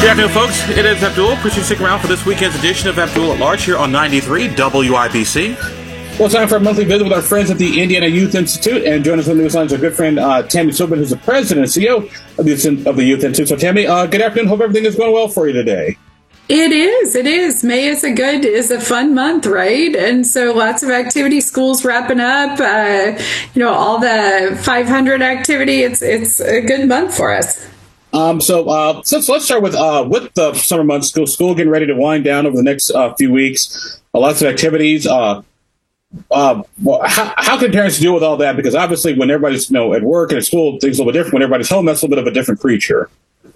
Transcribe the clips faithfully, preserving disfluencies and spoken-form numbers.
Good afternoon, folks. It is Abdul. Appreciate you sticking around for this weekend's edition of Abdul at Large here on ninety-three W I B C. Well, it's time for a monthly visit with our friends at the Indiana Youth Institute. And joining us on the news line is our good friend, uh, Tammy Silverman, who's the president and C E O of the, of the Youth Institute. So, Tammy, uh, good afternoon. Hope everything is going well for you today. It is. It is. May is a good, is a fun month, right? And so lots of activity, schools wrapping up, uh, you know, all the five hundred activity. It's, it's a good month for us. Um, so, uh, so, so let's start with, uh, with the summer months, school, school getting ready to wind down over the next, uh, few weeks. Uh, lots of activities. Uh, uh, well, how, how can parents deal with all that? Because obviously when everybody's, you know, at work and at school, things are a little bit different. When everybody's home, that's a little bit of a different creature.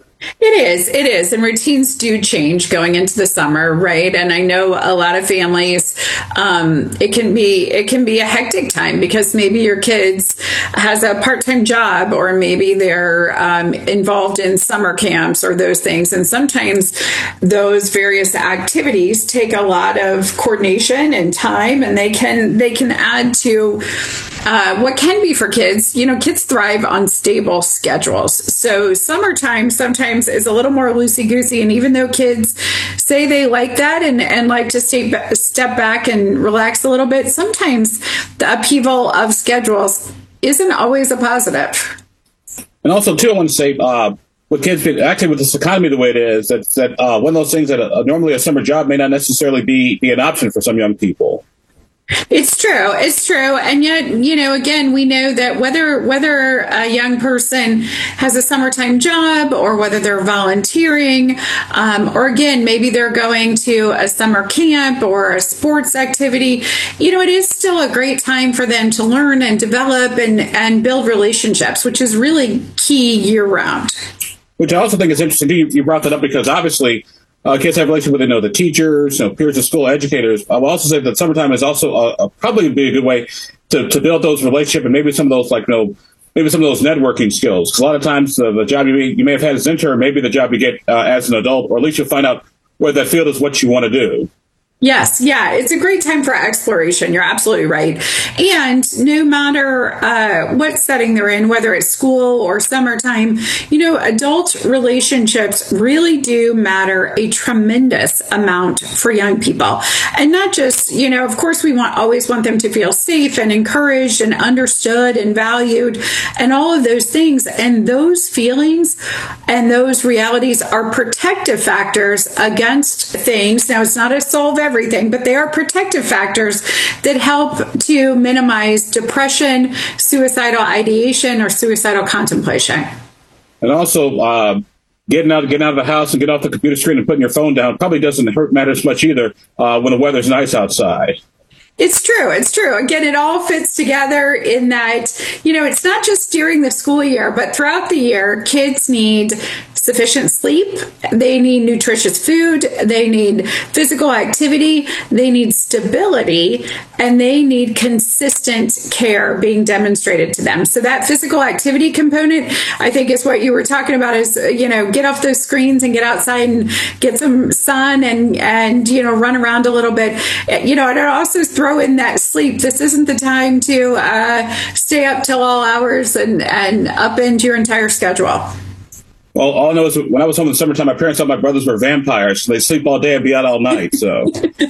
It is. It is. And routines do change going into the summer, right? And I know a lot of families, um, it can be, it can be a hectic time because maybe your kids has a part-time job or maybe they're um, involved in summer camps or those things. And sometimes those various activities take a lot of coordination and time, and they can, they can add to Uh, what can be for kids. You know, kids thrive on stable schedules. So summertime sometimes is a little more loosey-goosey. And even though kids say they like that and, and like to stay, step back and relax a little bit, sometimes the upheaval of schedules isn't always a positive. And also, too, I want to say, uh, with kids, actually with this economy the way it is, that, that uh, one of those things that a, normally a summer job may not necessarily be, be an option for some young people. It's true. It's true. And yet, you know, again, we know that whether whether a young person has a summertime job or whether they're volunteering, um, or again, maybe they're going to a summer camp or a sports activity, you know, it is still a great time for them to learn and develop and, and build relationships, which is really key year round. Which I also think is interesting. You, you brought that up because obviously Uh, kids have relations with, you know, the teachers, you know, peers of school, educators. I will also say that summertime is also uh, uh, probably be a good way to, to build those relationships and maybe some of those, like, you know, maybe some of those networking skills. Because a lot of times uh, the job you may, you may have had as an intern, maybe the job you get uh, as an adult, or at least you'll find out whether that field is what you want to do. Yes, yeah, it's a great time for exploration. You're absolutely right. And no matter uh, what setting they're in, whether it's school or summertime, you know, adult relationships really do matter a tremendous amount for young people. And not just, you know, of course, we want always want them to feel safe and encouraged and understood and valued and all of those things. And those feelings and those realities are protective factors against things. Now, it's not a solve everything, but they are protective factors that help to minimize depression, suicidal ideation, or suicidal contemplation. And also, uh, getting out, getting out of the house and getting off the computer screen and putting your phone down probably doesn't hurt matters much either uh, when the weather's nice outside. It's true. It's true. Again, it all fits together in that, you know, it's not just during the school year, but throughout the year, kids need sufficient sleep, they need nutritious food, they need physical activity, they need stability, and they need consistent care being demonstrated to them. So that physical activity component, I think, is what you were talking about is, you know, get off those screens and get outside and get some sun and, and you know, run around a little bit. You know, and I'd also throw in that sleep. This isn't the time to uh, stay up till all hours and, and upend your entire schedule. Well, all I know is when I was home in the summertime, my parents thought my brothers were vampires. So they sleep all day and be out all night. So,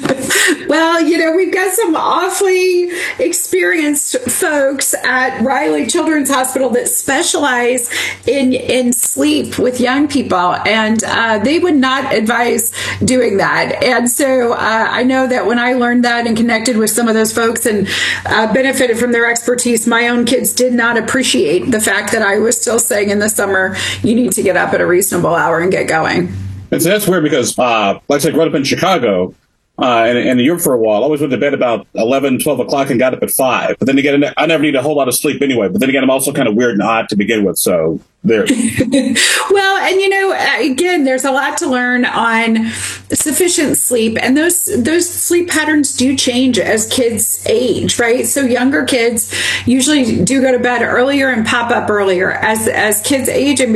well, you know, we've got some awfully experienced folks at Riley Children's Hospital that specialize in in sleep with young people, and uh, they would not advise doing that. And so uh, I know that when I learned that and connected with some of those folks and uh, benefited from their expertise, my own kids did not appreciate the fact that I was still saying in the summer, you need to get up at a reasonable hour and get going. And so that's weird because, uh, like I said, I grew up in Chicago uh, and in Europe for a while. I always went to bed about eleven, twelve o'clock and got up at five. But then again, I never need a whole lot of sleep anyway. But then again, I'm also kind of weird and odd to begin with. So there. Well, and you know, again, there's a lot to learn on sufficient sleep, and those those sleep patterns do change as kids age, right? So younger kids usually do go to bed earlier and pop up earlier as as kids age and